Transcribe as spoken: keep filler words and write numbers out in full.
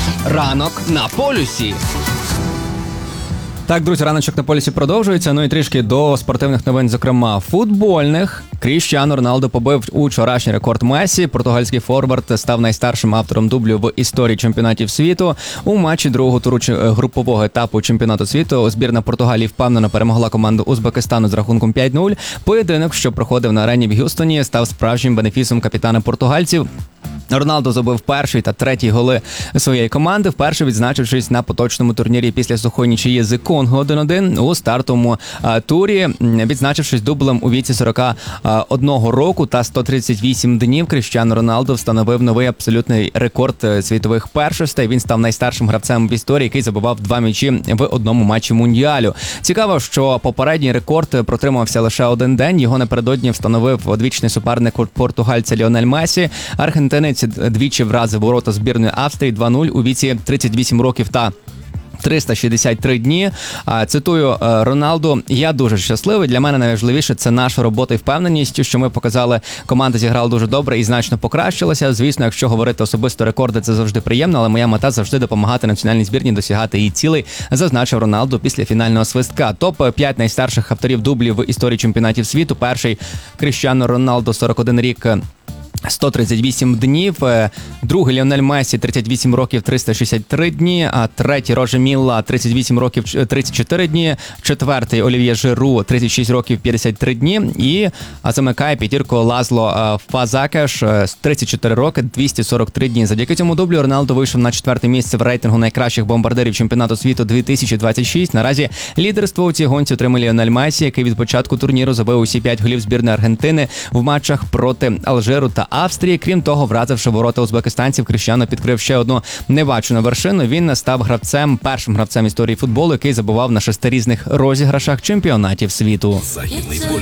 Ранок на полюсі. Так, друзі, раночок на полюсі продовжується. Ну і трішки до спортивних новин, зокрема футбольних. Кріштіану Роналдо побив учорашній рекорд Месі. Португальський форвард став найстаршим автором дублю в історії чемпіонатів світу. У матчі другого туру групового етапу чемпіонату світу збірна Португалії впевнено перемогла команду Узбекистану з рахунком п'ять нуль. Поєдинок, що проходив на арені в Г'юстоні, став справжнім бенефісом капітана португальців. Роналдо забив перший та третій голи своєї команди, вперше відзначившись на поточному турнірі після сухої нічиї з Конго один один у стартовому а, турі, відзначившись дублем у віці сорока одного року та сто тридцять вісім днів. Кріштіану Роналдо встановив новий абсолютний рекорд світових першостей. Він став найстаршим гравцем в історії, який забивав два м'ячі в одному матчі Мундіалю. Цікаво, що попередній рекорд протримався лише один день. Його напередодні встановив одвічний суперник португальця Ліонель Месі. Аргентинець двічі вразив ворота збірної Австрії два нуль у віці тридцять вісім років та триста шістдесят три дні. Цитую Роналду: «Я дуже щасливий. Для мене найважливіше – це наша робота і впевненість, що ми показали. Команда зіграла дуже добре і значно покращилася. Звісно, якщо говорити особисто рекорди, це завжди приємно, але моя мета завжди допомагати національній збірні досягати її цілей», зазначив Роналду після фінального свистка. топ п'ять найстарших авторів дублів в історії чемпіонатів світу. Перший – Кріштіану Роналдо, сорок один рік, сто тридцять вісім днів, другий Ліонель Месі, тридцять вісім років, триста шістдесят три дні, а третій Роджер Мілла, тридцять вісім років, тридцять чотири дні, четвертий Олів'є Жиру, тридцять шість років, п'ятдесят три дні, і замикає п'ятірку Лазло Фазакеш, тридцять чотири роки, двісті сорок три дні. Завдяки цьому дублю Роналдо вийшов на четверте місце в рейтингу найкращих бомбардирів чемпіонату світу дві тисячі двадцять шість. Наразі лідерство у цій гонці отримає Ліонель Месі, який від початку турніру забив усі п'ять голів збірної Аргентини в матчах проти Алжиру та Австрії. Крім того, вразивши ворота узбекистанців, Кріштіану підкрив ще одну небачену вершину. Він став гравцем, першим гравцем історії футболу, який забував на шести різних розіграшах чемпіонатів світу.